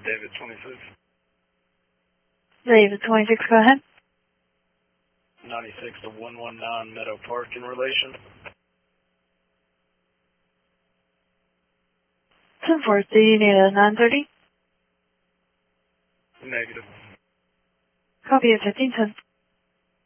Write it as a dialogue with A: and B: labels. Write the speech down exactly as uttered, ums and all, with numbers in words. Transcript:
A: David twenty-six.
B: David twenty-six, go ahead.
A: ninety-six to one one nine Meadow Park in relation.
B: ten forty, need a nine thirty.
A: Negative.
B: Copy at fifteen ten.